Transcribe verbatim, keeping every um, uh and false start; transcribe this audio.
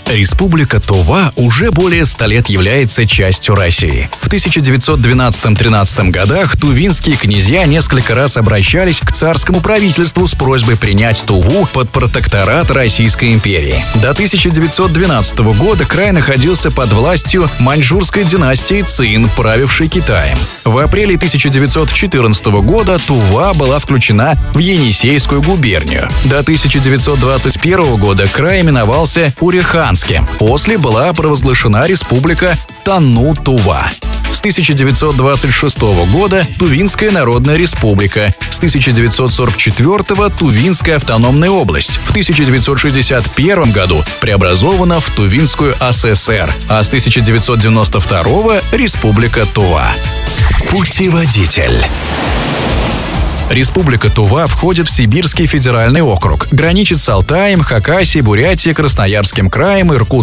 Республика Тува уже более ста лет является частью России. В тысяча девятьсот двенадцатом-тринадцатом годах тувинские князья несколько раз обращались к царскому правительству с просьбой принять Туву под протекторат Российской империи. До тысяча девятьсот двенадцатого года край находился под властью маньчжурской династии Цин, правившей Китаем. В апреле тысяча девятьсот четырнадцатого года Тува была включена в Енисейскую губернию. До тысяча девятьсот двадцать первого года край именовался Уреханским. После была провозглашена республика Танну-Тува. С тысяча девятьсот двадцать шестого года Тувинская Народная Республика. С тысяча девятьсот сорок четвёртого Тувинская автономная область. В тысяча девятьсот шестьдесят первом году преобразована в Тувинскую АССР. А с тысяча девятьсот девяносто второго Республика Тува. Путеводитель. Республика Тува входит в Сибирский федеральный округ. Граничит с Алтаем, Хакасией, Бурятией, Красноярским краем, Иркутском